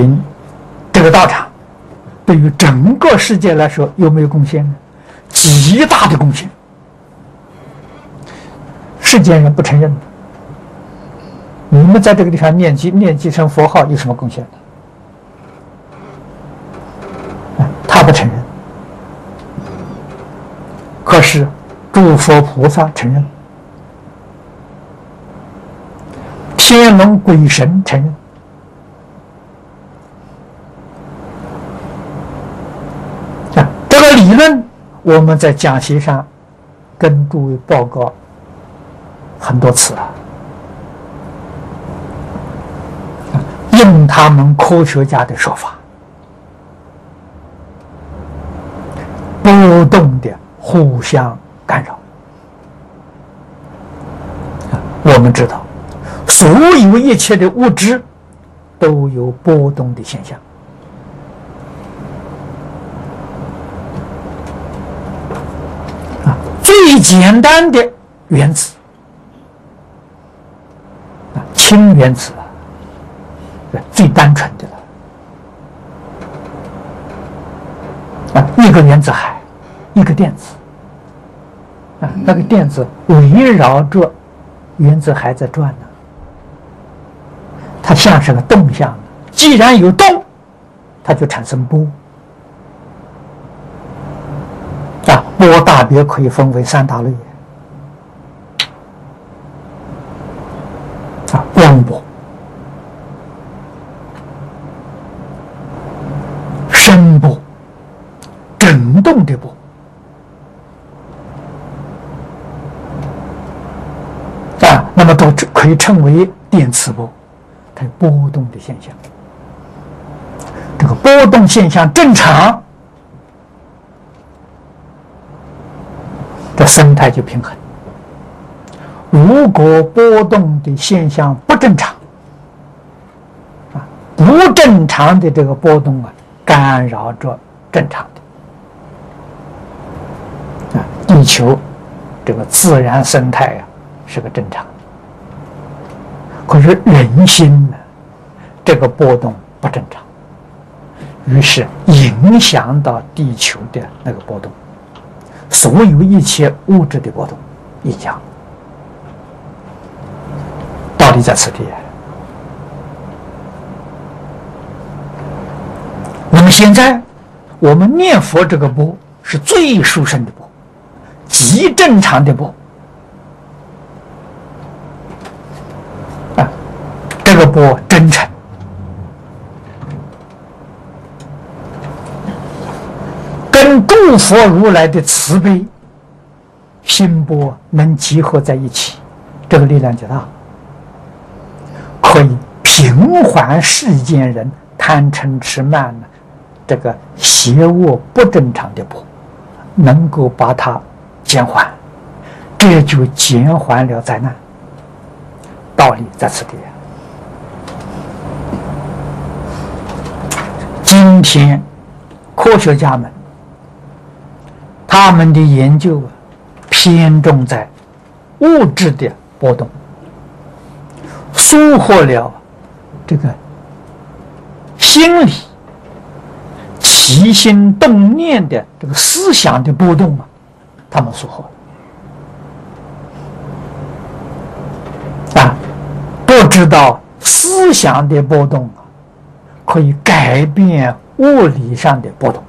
林这个道场对于整个世界来说有没有贡献呢？极大的贡献。世间人不承认的。你们在这个地方念几声佛号有什么贡献呢？他不承认。可是诸佛菩萨承认，天龙鬼神承认。这个理论我们在讲席上跟诸位报告很多次了，用他们科学家的说法，波动的互相干扰。我们知道，所有一切的物质都有波动的现象。最简单的原子，氢原子最单纯的了。一个原子海，一个电子，那个电子围绕着原子海在转呢，它像是个动向的。既然有动，它就产生波。波大别可以分为三大类。光波、声波、振动的波。那么都可以称为电磁波，它有波动的现象。这个波动现象正常，这生态就平衡。如果波动的现象不正常，不正常的这个波动干扰着正常的，地球这个自然生态是个正常的，可是人心呢，这个波动不正常，于是影响到地球的那个波动，所有一切物质的波动影响。道理在此地。那么现在我们念佛这个波是最殊胜的波，极正常的波。这个波真诚，跟诸佛如来的慈悲心波能集合在一起，这个力量就大，可以平缓世间人贪嗔痴慢这个邪恶不正常的波，能够把它减缓，这就减缓了灾难。道理在此地。今天科学家们他们的研究偏重在物质的波动，疏忽了这个心理起心动念的这个思想的波动他们疏忽了。不知道思想的波动可以改变物理上的波动。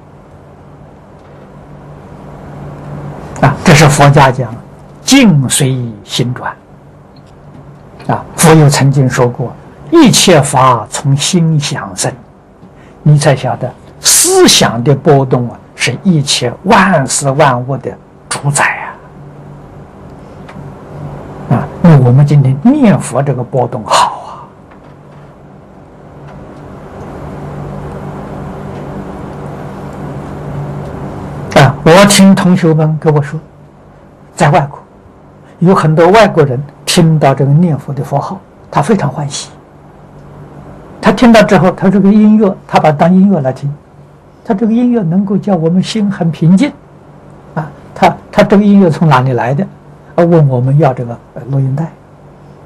这是佛家讲境随心转。佛有曾经说过，一切法从心想生。你才晓得思想的波动是一切万事万物的主宰那我们今天念佛这个波动好我听同学们跟我说，在外国有很多外国人听到这个念佛的佛号，他非常欢喜。他听到之后，他这个音乐，他把它当音乐来听，他这个音乐能够叫我们心很平静他这个音乐从哪里来的？问我们要这个录音带。